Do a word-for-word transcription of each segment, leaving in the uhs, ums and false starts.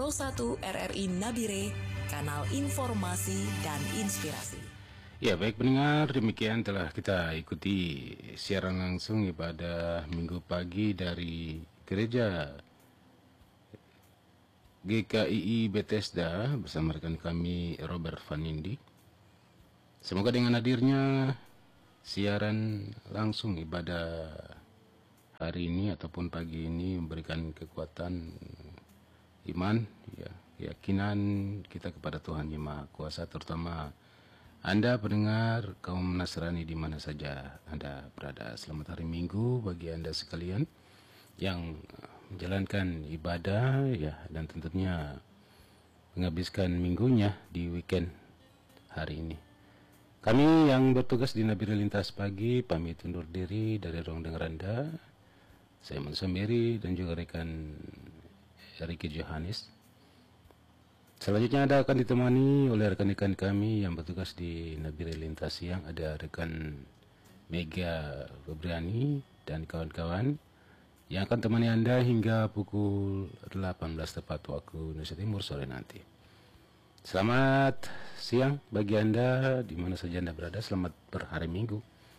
Pro satu R R I Nabire, kanal informasi dan inspirasi. Ya, baik pendengar, demikian telah kita ikuti siaran langsung ibadah minggu pagi dari gereja G K I I Bethesda bersama rekan kami Robert Vanindi. Semoga dengan hadirnya siaran langsung ibadah hari ini ataupun pagi ini memberikan kekuatan iman, ya, keyakinan kita kepada Tuhan Yang Maha Kuasa, terutama Anda pendengar kaum Nasrani di mana saja Anda berada. Selamat hari Minggu bagi Anda sekalian yang menjalankan ibadah, ya, dan tentunya menghabiskan minggunya di weekend hari ini. Kami yang bertugas di Nabire Lintas Pagi pamit undur diri dari ruang dengar Anda. Saya Manusia Mary dan juga rekan Ricky Johannes. Selanjutnya Anda akan ditemani oleh rekan-rekan kami yang bertugas di Nabire Lintas Siang. Ada rekan Mega Febriani dan kawan-kawan yang akan temani Anda hingga pukul delapan belas tepat waktu Indonesia Timur sore nanti. Selamat siang bagi Anda di mana saja Anda berada. Selamat berhari Minggu.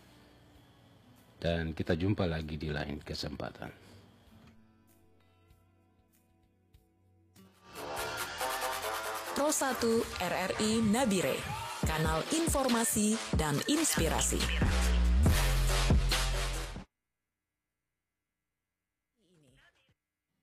Dan kita jumpa lagi di lain kesempatan. Pro satu R R I Nabire, kanal informasi dan inspirasi.